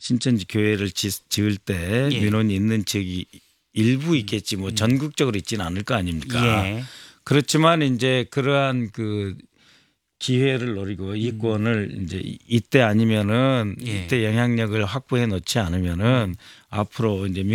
신천지 교회를 지을 때 예. 민원이 있는 지역이 일부 있겠지 뭐 전국적으로 있지는 않을 거 아닙니까? 예. 그렇지만 이제 그러한 그 기회를 노리고 이권을 이제 이때 아니면은 예. 이때 영향력을 확보해 놓지 않으면은 앞으로 이제